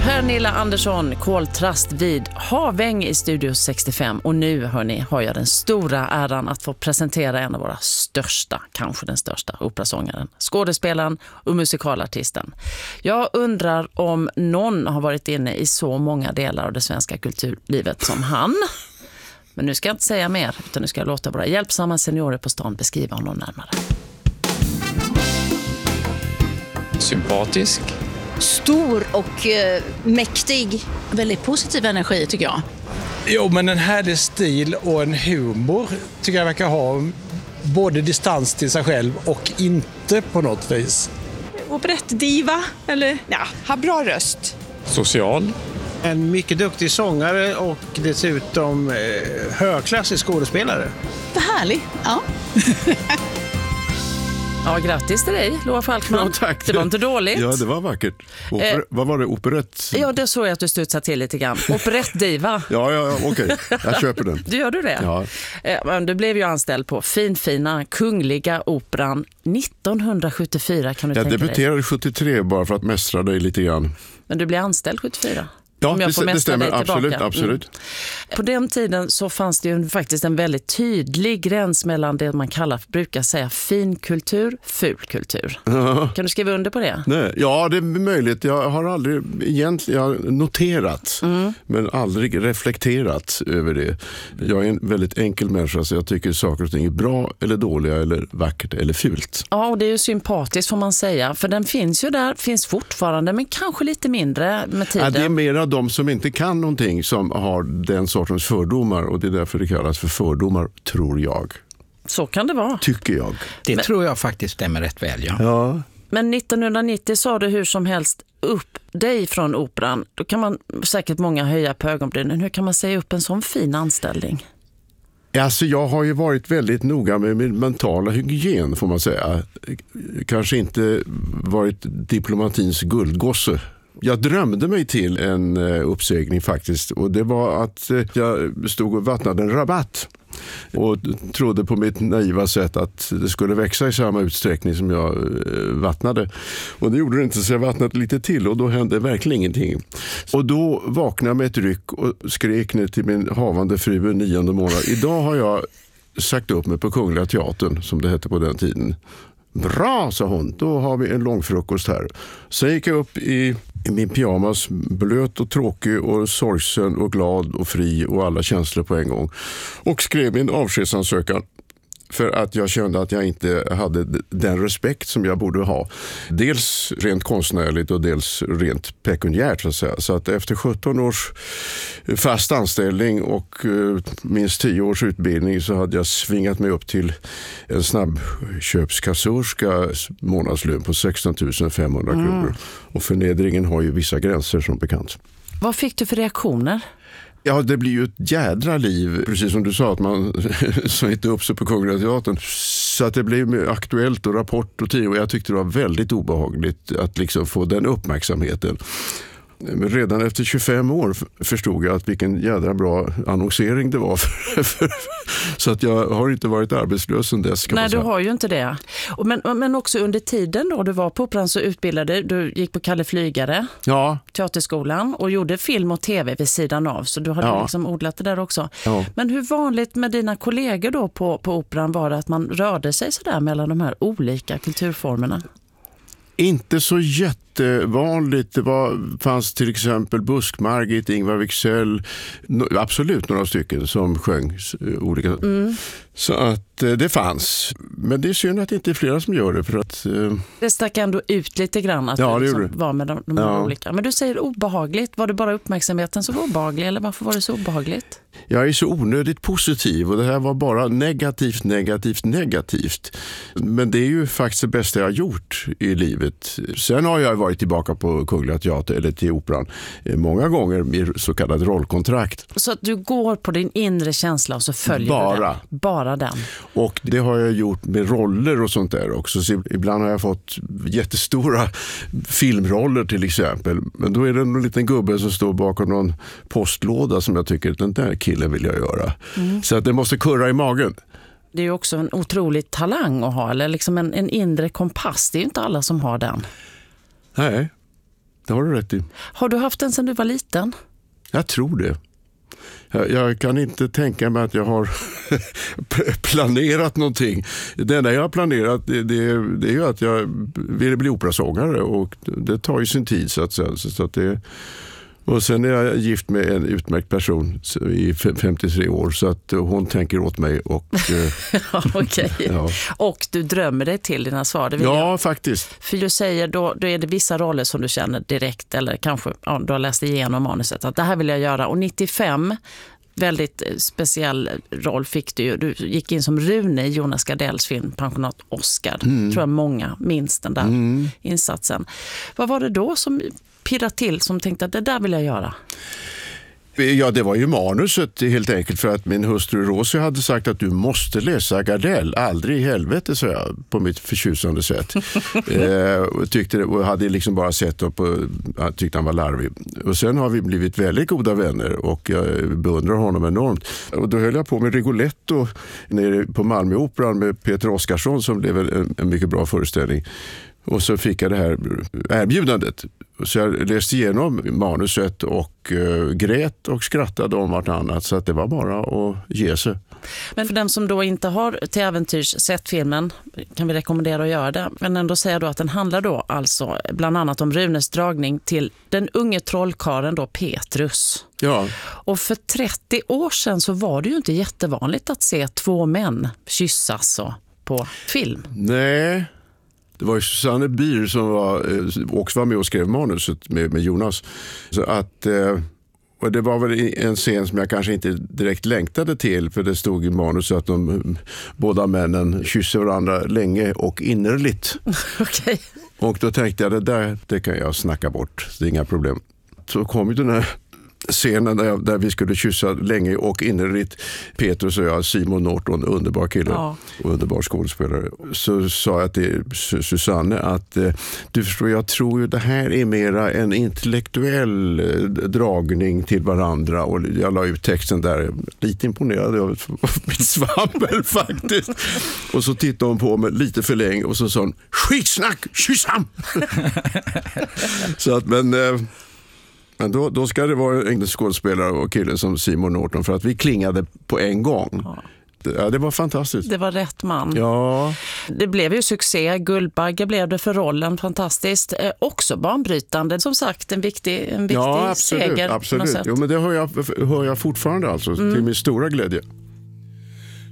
Pernilla Andersson, koltrast vid Haväng i Studio 65. Och nu, hörni, har jag den stora äran att få presentera en av våra största, kanske den största operasångaren, skådespelaren och musikalartisten. Jag undrar om någon har varit inne i så många delar av det svenska kulturlivet som han. Men nu ska jag inte säga mer, utan nu ska jag låta våra hjälpsamma seniorer på stan beskriva honom närmare. Sympatisk. Stor och mäktig. Väldigt positiv energi tycker jag. Jo, men en härlig stil och en humor tycker jag verkar ha. Både distans till sig själv och inte på något vis. Operettdiva, eller ja, har bra röst. Social. En mycket duktig sångare och dessutom högklassig skådespelare. Vad härligt, ja. Ja, grattis till dig, Loa Falkman. Ja, tack. Det var inte dåligt. Ja, det var vackert. Vad var det? Operett? Ja, det såg jag att du studsade till lite grann. Operettdiva. Ja, okej. Jag köper den. Gör du det? Ja. Men du blev ju anställd på finfina Kungliga Operan 1974, kan du tänka dig? Jag debuterade 73 bara för att mästra dig lite grann. Men du blev anställd 74? Ja, det stämmer. Absolut. På den tiden så fanns det ju faktiskt en väldigt tydlig gräns mellan det man brukar säga fin kultur, ful kultur. Kan du skriva under på det? Nej. Ja, det är möjligt. Jag har aldrig egentligen noterat, men aldrig reflekterat över det. Jag är en väldigt enkel människa, så jag tycker saker och ting är bra eller dåliga eller vackert eller fult. Ja, och det är ju sympatiskt får man säga. För den finns ju där, finns fortfarande, men kanske lite mindre med tiden. Ja, det är mera de som inte kan någonting som har den sortens fördomar, och det är därför det kallas för fördomar, tror jag. Så kan det vara. Tycker jag. Det tror jag faktiskt stämmer rätt väl, ja. Ja. Men 1990 sa du hur som helst upp dig från operan. Då kan man säkert många höja på ögonbrynen. Hur kan man säga upp en sån fin anställning? Alltså jag har ju varit väldigt noga med min mentala hygien, får man säga. Kanske inte varit diplomatins guldgosse. Jag drömde mig till en uppsägning faktiskt, och det var att jag stod och vattnade en rabatt och trodde på mitt naiva sätt att det skulle växa i samma utsträckning som jag vattnade. Och det gjorde det inte, så jag vattnade lite till och då hände verkligen ingenting. Och då vaknade jag med ett ryck och skrek ner till min havande fru 9:e månad. Idag har jag sagt upp mig på Kungliga Teatern, som det hette på den tiden. Bra, sa hon. Då har vi en lång frukost här. Sen gick jag upp i min pyjamas, blöt och tråkig och sorgsen och glad och fri och alla känslor på en gång. Och skrev min avskedsansökan. För att jag kände att jag inte hade den respekt som jag borde ha. Dels rent konstnärligt och dels rent pekuniärt, så att säga. Så att efter 17 års fast anställning och minst 10 års utbildning så hade jag svingat mig upp till en snabbköpskassörska månadslön på 16 500 kronor. Och förnedringen har ju vissa gränser som bekant. Vad fick du för reaktioner? Ja, det blir ju ett jädra liv, precis som du sa, att man sa inte upp sig på Kungliga Teatern. Så att det blev aktuellt och Rapport och tid, och jag tyckte det var väldigt obehagligt att liksom få den uppmärksamheten. Men redan efter 25 år förstod jag att vilken jädra bra annonsering det var. Så att jag har inte varit arbetslös sedan dess. Nej, du har ju inte det. Men också under tiden då du var på operan så utbildade du, gick på Kalle Flygare, ja, teaterskolan, och gjorde film och tv vid sidan av. Så du hade liksom odlat det där också. Ja. Men hur vanligt med dina kollegor då på operan var det att man rörde sig så där mellan de här olika kulturformerna? Inte så jättevanligt. Det fanns till exempel Busk-Margit, Ingvar Wicksell, absolut några stycken som sjöng olika. Så att det fanns. Men det är synd att det inte är flera som gör det. För att, det stack ändå ut lite grann att du liksom var med de här olika. Men du säger obehagligt. Var det bara uppmärksamheten som var obehaglig, eller varför var det så obehagligt? Jag är så onödigt positiv och det här var bara negativt. Men det är ju faktiskt det bästa jag har gjort i livet. Sen har jag varit tillbaka på Kungliga Teater eller till operan många gånger med så kallad rollkontrakt. Så att du går på din inre känsla och så följer du den? Bara den. Och det har jag gjort med roller och sånt där också. Så ibland har jag fått jättestora filmroller till exempel. Men då är det en liten gubbe som står bakom någon postlåda som jag tycker att den där killen vill jag göra. Så att det måste kurra i magen. Det är ju också en otrolig talang att ha, eller liksom en inre kompass. Det är ju inte alla som har den. Nej. Det har du rätt i. Har du haft den sedan du var liten? Jag tror det. Jag kan inte tänka mig att jag har planerat någonting. Det enda jag har planerat det är ju att jag vill bli operasångare, och det tar ju sin tid så att säga. Så att det, och sen är jag gift med en utmärkt person i 53 år, så att hon tänker åt mig. Och, Okej. Ja. Och du drömmer dig till dina svar? Ja, faktiskt. För du säger då är det vissa roller som du känner direkt, eller kanske du har läst igenom manuset, att det här vill jag göra. Och 95, väldigt speciell roll fick du ju. Du gick in som Rune i Jonas Gardells film Pensionat Oscar. Tror jag många minns den där insatsen. Vad var det då som pirrade till, som tänkte att det där vill jag göra? Ja, det var ju manuset helt enkelt, för att min hustru Rosie hade sagt att du måste läsa Gardell. Aldrig i helvete, så jag på mitt förtjusande sätt. Och hade liksom bara sett upp och tyckte han var larvig. Och sen har vi blivit väldigt goda vänner, och jag beundrar honom enormt. Och då höll jag på med Rigoletto nere på Malmöoperan med Peter Oskarsson, som blev en mycket bra föreställning. Och så fick jag det här erbjudandet. Så jag läste igenom manuset och grät och skrattade om vartannat, så att det var bara att ge sig. Men för den som då inte har till äventyrs sett filmen kan vi rekommendera att göra det. Men ändå säga då att den handlar då alltså bland annat om Runes dragning till den unge trollkaren då Petrus. Ja. Och för 30 år sedan så var det ju inte jättevanligt att se två män kyssas på film. Nej. Det var ju Susanne Bier som också var med och skrev manuset med Jonas. Så att, och det var väl en scen som jag kanske inte direkt längtade till, för det stod i manuset att båda männen kysser varandra länge och innerligt. Okej. Och då tänkte jag, det kan jag snacka bort, det är inga problem. Så kom ju den här scenen där vi skulle kyssa länge och innerligt, Petrus och jag, Simon Norton, underbar kille, underbar skådespelare. Så sa jag till Susanne att du förstår, jag tror ju det här är mera en intellektuell dragning till varandra, och jag la ut texten där, lite imponerad av mitt svammel faktiskt. Och så tittade hon på mig lite för länge och så sa hon, skitsnack, kyss han! Så att, men då ska det vara en skådespelare och kille som Simon Norton, för att vi klingade på en gång. Ja, det var fantastiskt. Det var rätt man. Ja. Det blev ju succé. Guldbagge blev det för rollen. Fantastiskt. Också banbrytande. Som sagt, en viktig ja, absolut, seger. Absolut. Jo, men det hör jag fortfarande alltså, till min stora glädje.